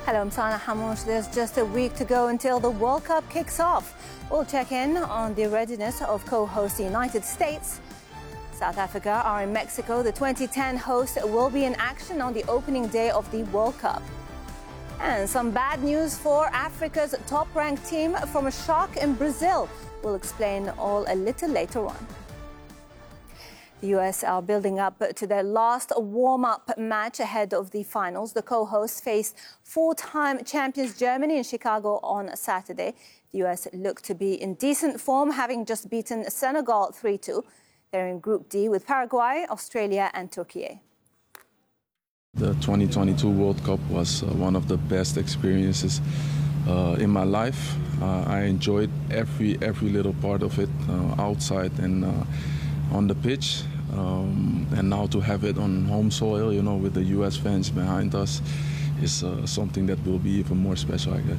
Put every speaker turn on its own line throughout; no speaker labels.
Hello, I'm Sana Hamush. There's just a week to go until the World Cup kicks off. We'll check in on the readiness of co-host the United States. South Africa are in Mexico. The 2010 host will be in action on the opening day of the World Cup. And some bad news for Africa's top-ranked team from a shock in Brazil. We'll explain all a little later on. The US are building up to their last warm-up match ahead of the finals. The co-hosts face four-time champions Germany in Chicago on Saturday. The US look to be in decent form, having just beaten Senegal 3-2. They're in Group D with Paraguay, Australia and Turkey.
The 2022 World Cup was one of the best experiences in my life. I enjoyed every little part of it, outside and on the pitch. And now to have it on home soil, with the US fans behind us, is something that will be even more special, I guess.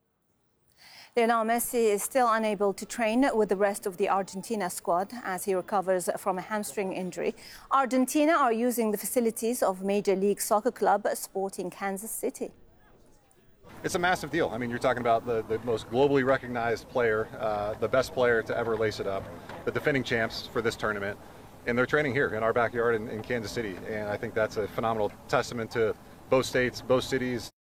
Lionel Messi is still unable to train with the rest of the Argentina squad as he recovers from a hamstring injury. Argentina are using the facilities of Major League Soccer club Sporting Kansas City.
It's a massive deal. I mean, you're talking about the most globally recognized player, the best player to ever lace it up, the defending champs for this tournament, and they're training here in our backyard in Kansas City. And I think that's a phenomenal testament to both states, both cities.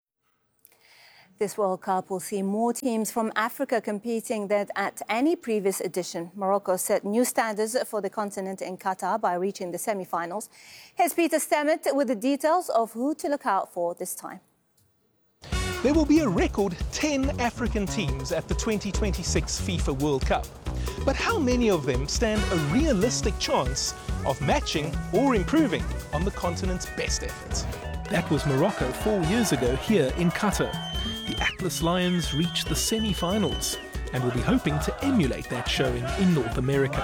This World Cup will see more teams from Africa competing than at any previous edition. Morocco set new standards for the continent in Qatar by reaching the semi-finals. Here's Peter Stemmet with the details of who to look out for this time.
There will be a record 10 African teams at the 2026 FIFA World Cup. But how many of them stand a realistic chance of matching or improving on the continent's best efforts? That was Morocco 4 years ago here in Qatar. The Atlas Lions reached the semi-finals and will be hoping to emulate that showing in North America.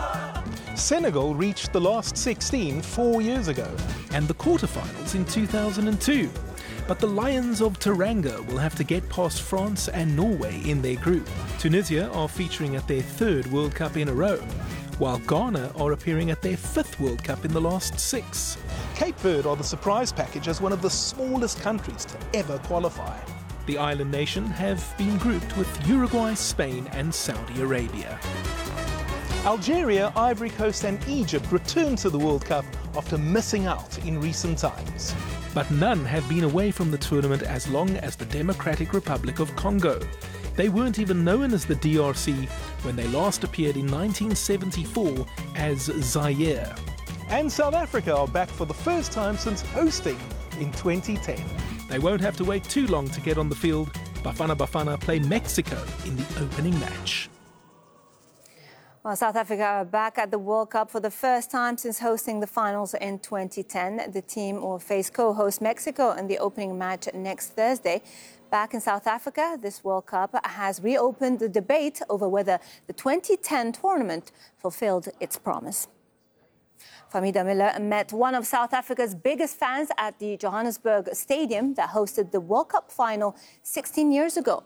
Senegal reached the last 16 4 years ago and the quarterfinals in 2002. But the Lions of Teranga will have to get past France and Norway in their group. Tunisia are featuring at their third World Cup in a row, while Ghana are appearing at their fifth World Cup in the last 6. Cape Verde are the surprise package as one of the smallest countries to ever qualify. The island nation have been grouped with Uruguay, Spain and Saudi Arabia. Algeria, Ivory Coast and Egypt returned to the World Cup after missing out in recent times. But none have been away from the tournament as long as the Democratic Republic of Congo. They weren't even known as the DRC when they last appeared in 1974 as Zaire. And South Africa are back for the first time since hosting in 2010. They won't have to wait too long to get on the field. Bafana Bafana play Mexico in the opening match.
Well, South Africa are back at the World Cup for the first time since hosting the finals in 2010. The team will face co-host Mexico in the opening match next Thursday. Back in South Africa, this World Cup has reopened the debate over whether the 2010 tournament fulfilled its promise. Famida Miller met one of South Africa's biggest fans at the Johannesburg Stadium that hosted the World Cup final 16 years ago.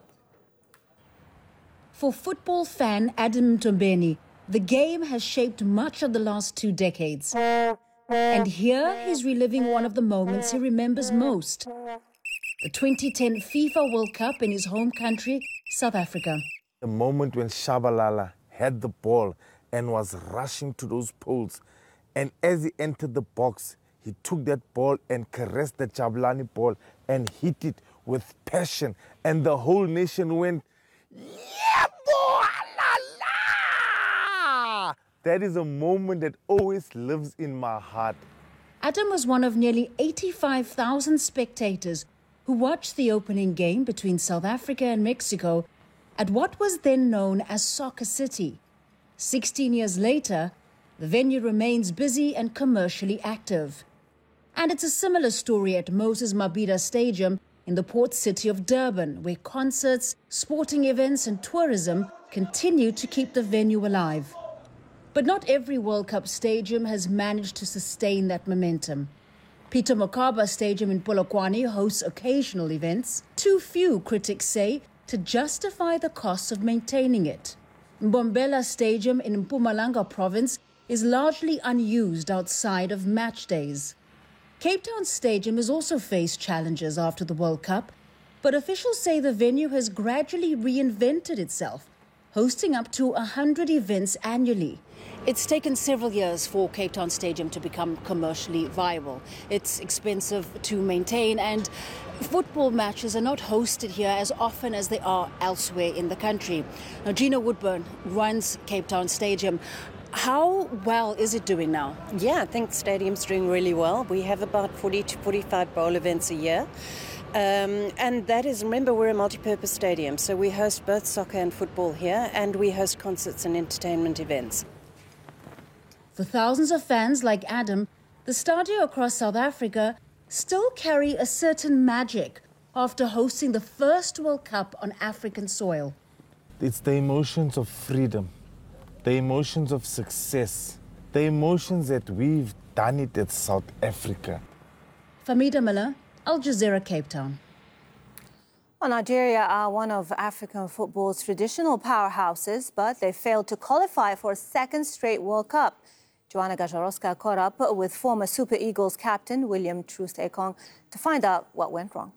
For football fan Adam Tombeni, the game has shaped much of the last 2 decades. And here he's reliving one of the moments he remembers most. The 2010 FIFA World Cup in his home country, South Africa.
The moment when Shabalala had the ball and was rushing to those poles. And as he entered the box, he took that ball and caressed the Jabulani ball and hit it with passion. And the whole nation went, yeah, boy, la, la! That is a moment that always lives in my heart.
Adam was one of nearly 85,000 spectators who watched the opening game between South Africa and Mexico at what was then known as Soccer City. 16 years later, the venue remains busy and commercially active. And it's a similar story at Moses Mabhida Stadium in the port city of Durban, where concerts, sporting events and tourism continue to keep the venue alive. But not every World Cup stadium has managed to sustain that momentum. Peter Mokaba Stadium in Polokwane hosts occasional events. Too few, critics say, to justify the costs of maintaining it. Mbombela Stadium in Mpumalanga province is largely unused outside of match days. Cape Town Stadium has also faced challenges after the World Cup. But officials say the venue has gradually reinvented itself, hosting up to 100 events annually. It's taken several years for Cape Town Stadium to become commercially viable. It's expensive to maintain, and football matches are not hosted here as often as they are elsewhere in the country. Now, Gina Woodburn runs Cape Town Stadium. How well is it doing now?
Yeah, I think the stadium's doing really well. We have about 40 to 45 bowl events a year. And that is, remember, we're a multi-purpose stadium, so we host both soccer and football here, and we host concerts and entertainment events.
For thousands of fans like Adam, the stadia across South Africa still carry a certain magic after hosting the first World Cup on African soil.
It's the emotions of freedom, the emotions of success, the emotions that we've done it at South Africa.
Famida Miller, Al Jazeera, Cape Town.
Well, Nigeria are one of African football's traditional powerhouses, but they failed to qualify for a second straight World Cup. Joanna Gajarowska caught up with former Super Eagles captain William Troost-Ekong to find out what went wrong.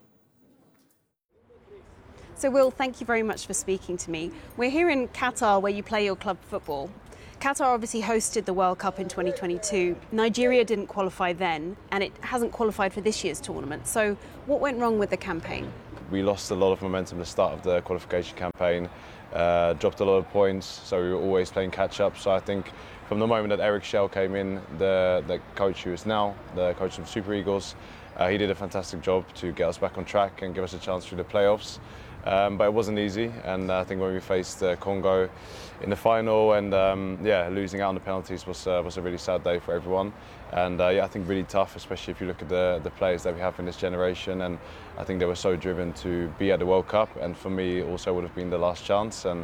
So, Will, thank you very much for speaking to me. We're here in Qatar, where you play your club football. Qatar obviously hosted the World Cup in 2022. Nigeria didn't qualify then, and it hasn't qualified for this year's tournament. So what went wrong with the campaign?
We lost a lot of momentum at the start of the qualification campaign, dropped a lot of points, so we were always playing catch-up. So I think from the moment that Eric Schell came in, the coach who is now the coach of Super Eagles, he did a fantastic job to get us back on track and give us a chance through the playoffs. But it wasn't easy, and I think when we faced Congo in the final and losing out on the penalties was a really sad day for everyone. And I think really tough, especially if you look at the players that we have in this generation. And I think they were so driven to be at the World Cup, and for me it also would have been the last chance. And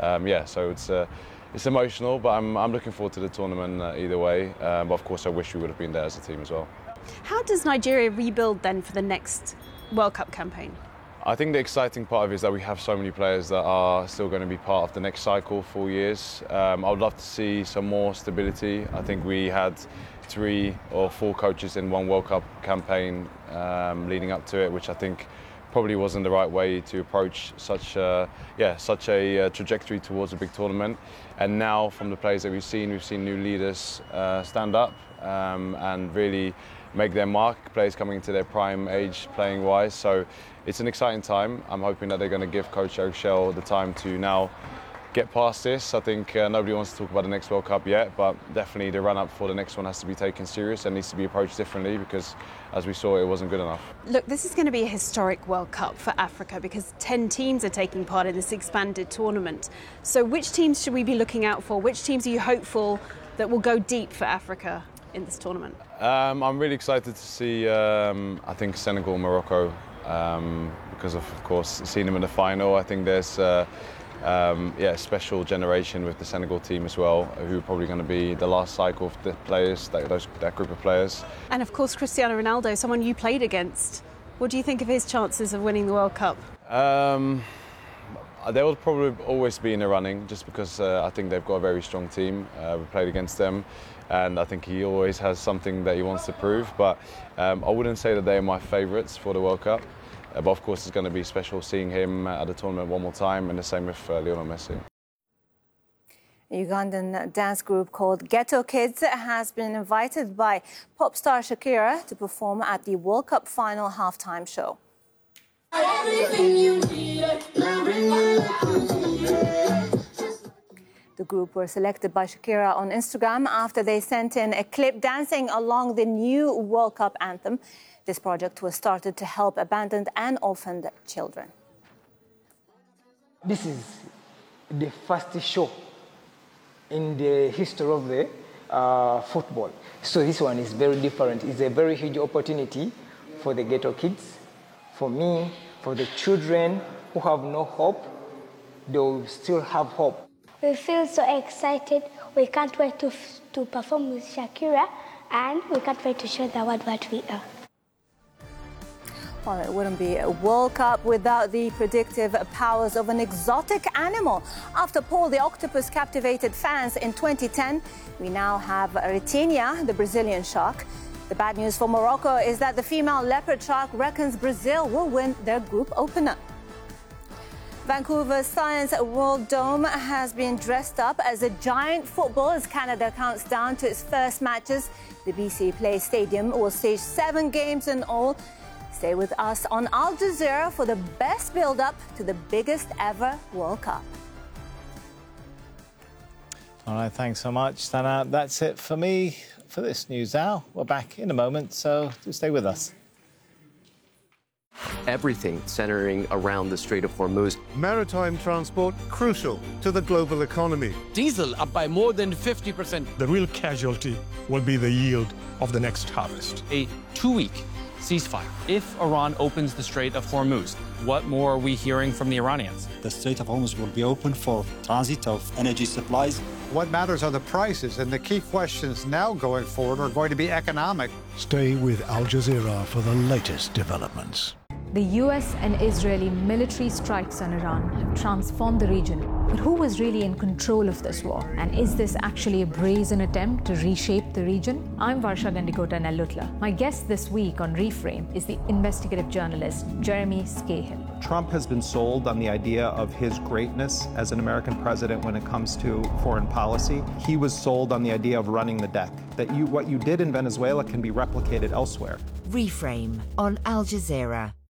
so it's emotional, but I'm looking forward to the tournament either way. But of course I wish we would have been there as a team as well.
How does Nigeria rebuild then for the next World Cup campaign?
I think the exciting part of it is that we have so many players that are still going to be part of the next cycle, 4 years. I would love to see some more stability. I think we had 3 or 4 coaches in one World Cup campaign leading up to it, which I think probably wasn't the right way to approach such a trajectory towards a big tournament. And now from the players that we've seen new leaders stand up and really make their mark, players coming into their prime age playing wise. So it's an exciting time. I'm hoping that they're going to give Coach Eric Schell the time to now get past this. I think nobody wants to talk about the next World Cup yet, but definitely the run-up for the next one has to be taken serious and needs to be approached differently, because as we saw, it wasn't good enough.
Look, this is going to be a historic World Cup for Africa because 10 teams are taking part in this expanded tournament. So which teams should we be looking out for? Which teams are you hopeful that will go deep for Africa in this tournament?
I'm really excited to see, I think, Senegal and Morocco, because of course, seeing them in the final. I think there's a special generation with the Senegal team as well, who are probably going to be the last cycle of the players, that group of players. And
of course, Cristiano Ronaldo, someone you played against. What do you think of his chances of winning the World Cup?
They will probably always be in the running, just because I think they've got a very strong team. We played against them, and I think he always has something that he wants to prove. But I wouldn't say that they are my favourites for the World Cup. But of course, it's going to be special seeing him at the tournament one more time, and the same with Lionel Messi.
A Ugandan dance group called Ghetto Kids has been invited by pop star Shakira to perform at the World Cup final halftime show. The group were selected by Shakira on Instagram after they sent in a clip dancing along the new World Cup anthem. This project was started to help abandoned and orphaned children.
This is the first show in the history of the football. So this one is very different. It's a very huge opportunity for the Ghetto Kids, for me, for the children who have no hope. They will still have hope.
We feel so excited. We can't wait to perform with Shakira, and we can't wait to show the world what we are.
Well, it wouldn't be a World Cup without the predictive powers of an exotic animal. After Paul the octopus captivated fans in 2010, we now have Ritinha, the Brazilian shark. The bad news for Morocco is that the female leopard shark reckons Brazil will win their group opener. Vancouver's Science World Dome has been dressed up as a giant football as Canada counts down to its first matches. The BC Place Stadium will stage 7 games in all. Stay with us on Al Jazeera for the best build-up to the biggest ever World Cup.
All right, thanks so much, Sana. That's it for me for this News Hour. We're back in a moment, so do stay with us.
Everything centering around the Strait of Hormuz.
Maritime transport crucial to the global economy.
Diesel up by more than 50%.
The real casualty will be the yield of the next harvest.
A 2-week ceasefire. If Iran opens the Strait of Hormuz, what more are we hearing from the Iranians?
The Strait of Hormuz will be open for transit of energy supplies.
What matters are the prices, and the key questions now going forward are going to be economic.
Stay with Al Jazeera for the latest developments.
The US and Israeli military strikes on Iran have transformed the region. But who was really in control of this war? And is this actually a brazen attempt to reshape the region? I'm Varsha Gandikota Nellutla. My guest this week on Reframe is the investigative journalist Jeremy Scahill.
Trump has been sold on the idea of his greatness as an American president when it comes to foreign policy. He was sold on the idea of running the deck, that what you did in Venezuela can be replicated elsewhere.
Reframe on Al Jazeera.